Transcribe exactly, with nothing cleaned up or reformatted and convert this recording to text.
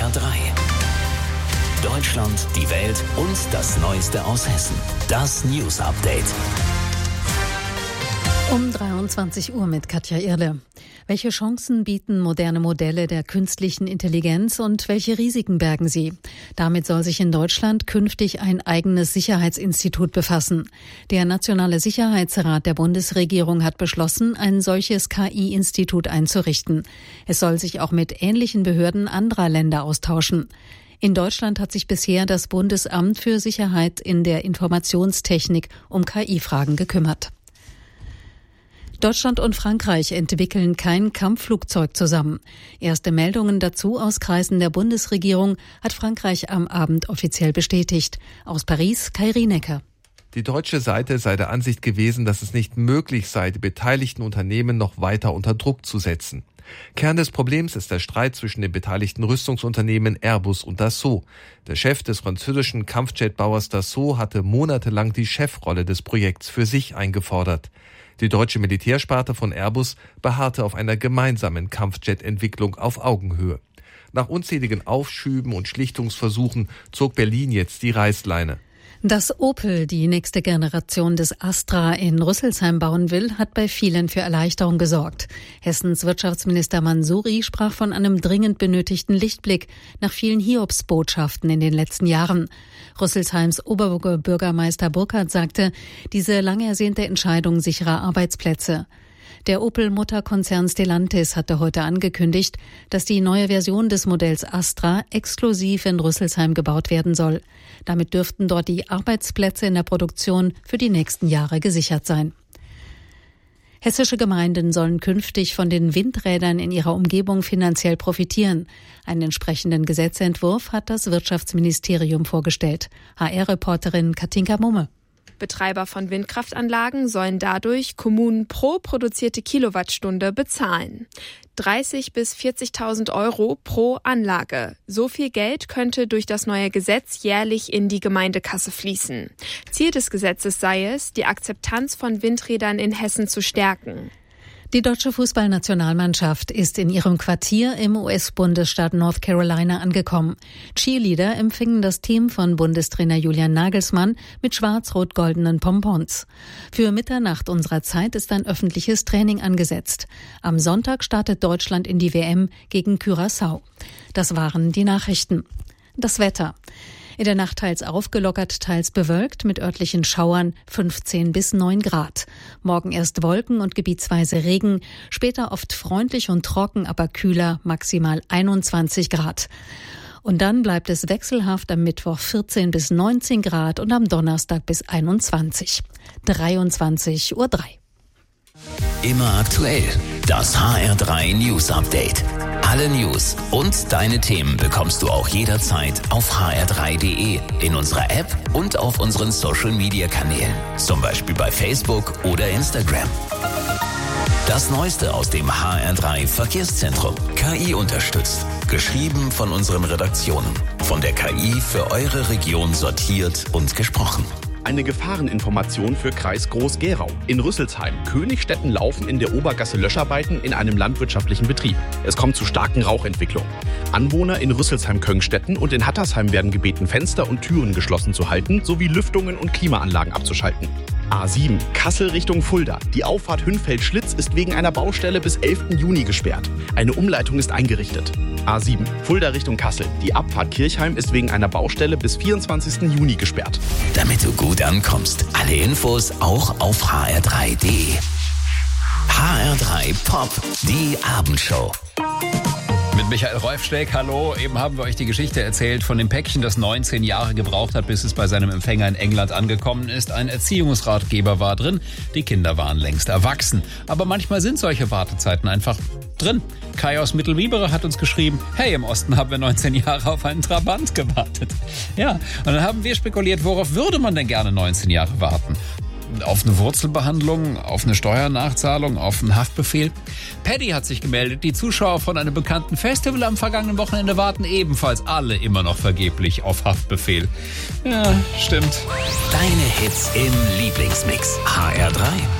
R drei. Deutschland, die Welt und das Neueste aus Hessen. Das News Update. Um dreiundzwanzig Uhr mit Katja Irle. Welche Chancen bieten moderne Modelle der künstlichen Intelligenz und welche Risiken bergen sie? Damit soll sich in Deutschland künftig ein eigenes Sicherheitsinstitut befassen. Der Nationale Sicherheitsrat der Bundesregierung hat beschlossen, ein solches K I-Institut einzurichten. Es soll sich auch mit ähnlichen Behörden anderer Länder austauschen. In Deutschland hat sich bisher das Bundesamt für Sicherheit in der Informationstechnik um K I-Fragen gekümmert. Deutschland und Frankreich entwickeln kein Kampfflugzeug zusammen. Erste Meldungen dazu aus Kreisen der Bundesregierung hat Frankreich am Abend offiziell bestätigt. Aus Paris, Kai Rienecker. Die deutsche Seite sei der Ansicht gewesen, dass es nicht möglich sei, die beteiligten Unternehmen noch weiter unter Druck zu setzen. Kern des Problems ist der Streit zwischen den beteiligten Rüstungsunternehmen Airbus und Dassault. Der Chef des französischen Kampfjetbauers Dassault hatte monatelang die Chefrolle des Projekts für sich eingefordert. Die deutsche Militärsparte von Airbus beharrte auf einer gemeinsamen Kampfjet-Entwicklung auf Augenhöhe. Nach unzähligen Aufschüben und Schlichtungsversuchen zog Berlin jetzt die Reißleine. Dass Opel die nächste Generation des Astra in Rüsselsheim bauen will, hat bei vielen für Erleichterung gesorgt. Hessens Wirtschaftsminister Mansouri sprach von einem dringend benötigten Lichtblick nach vielen Hiobsbotschaften in den letzten Jahren. Rüsselsheims Oberbürgermeister Burkhardt sagte, diese lang ersehnte Entscheidung sicherer Arbeitsplätze. Der Opel-Mutterkonzern Stellantis hatte heute angekündigt, dass die neue Version des Modells Astra exklusiv in Rüsselsheim gebaut werden soll. Damit dürften dort die Arbeitsplätze in der Produktion für die nächsten Jahre gesichert sein. Hessische Gemeinden sollen künftig von den Windrädern in ihrer Umgebung finanziell profitieren. Einen entsprechenden Gesetzentwurf hat das Wirtschaftsministerium vorgestellt. H R-Reporterin Katinka Mumme. Betreiber von Windkraftanlagen sollen dadurch Kommunen pro produzierte Kilowattstunde bezahlen. dreißigtausend bis vierzigtausend Euro pro Anlage. So viel Geld könnte durch das neue Gesetz jährlich in die Gemeindekasse fließen. Ziel des Gesetzes sei es, die Akzeptanz von Windrädern in Hessen zu stärken. Die deutsche Fußballnationalmannschaft ist in ihrem Quartier im U S-Bundesstaat North Carolina angekommen. Cheerleader empfingen das Team von Bundestrainer Julian Nagelsmann mit schwarz-rot-goldenen Pompons. Für Mitternacht unserer Zeit ist ein öffentliches Training angesetzt. Am Sonntag startet Deutschland in die W M gegen Curaçao. Das waren die Nachrichten. Das Wetter. In der Nacht teils aufgelockert, teils bewölkt mit örtlichen Schauern fünfzehn bis neun Grad. Morgen erst Wolken und gebietsweise Regen, später oft freundlich und trocken, aber kühler, maximal einundzwanzig Grad. Und dann bleibt es wechselhaft am Mittwoch vierzehn bis neunzehn Grad und am Donnerstag bis einundzwanzig. dreiundzwanzig Uhr drei. Immer aktuell. Das H R drei News Update. Alle News und deine Themen bekommst du auch jederzeit auf h r drei punkt d e, in unserer App und auf unseren Social Media Kanälen. Zum Beispiel bei Facebook oder Instagram. Das Neueste aus dem H R drei Verkehrszentrum. K I unterstützt. Geschrieben von unseren Redaktionen. Von der K I für eure Region sortiert und gesprochen. Eine Gefahreninformation für Kreis Groß-Gerau. In Rüsselsheim. Königstetten laufen in der Obergasse Löscharbeiten in einem landwirtschaftlichen Betrieb. Es kommt zu starken Rauchentwicklungen. Anwohner in Rüsselsheim-Köngstetten und in Hattersheim werden gebeten, Fenster und Türen geschlossen zu halten, sowie Lüftungen und Klimaanlagen abzuschalten. A sieben, Kassel Richtung Fulda. Die Auffahrt Hünfeld-Schlitz ist wegen einer Baustelle bis elften Juni gesperrt. Eine Umleitung ist eingerichtet. A sieben, Fulda Richtung Kassel. Die Abfahrt Kirchheim ist wegen einer Baustelle bis vierundzwanzigsten Juni gesperrt. Damit du gut ankommst. Alle Infos auch auf h r drei punkt d e. H R drei Pop, die Abendshow. Mit Michael Räufsteck, hallo. Eben haben wir euch die Geschichte erzählt von dem Päckchen, das neunzehn Jahre gebraucht hat, bis es bei seinem Empfänger in England angekommen ist. Ein Erziehungsratgeber war drin, die Kinder waren längst erwachsen. Aber manchmal sind solche Wartezeiten einfach drin. Kai aus Mittelwiebere hat uns geschrieben, hey, im Osten haben wir neunzehn Jahre auf einen Trabant gewartet. Ja, und dann haben wir spekuliert, worauf würde man denn gerne neunzehn Jahre warten? Auf eine Wurzelbehandlung, auf eine Steuernachzahlung, auf einen Haftbefehl. Paddy hat sich gemeldet. Die Zuschauer von einem bekannten Festival am vergangenen Wochenende warten ebenfalls alle immer noch vergeblich auf Haftbefehl. Ja, stimmt. Deine Hits im Lieblingsmix. H R drei.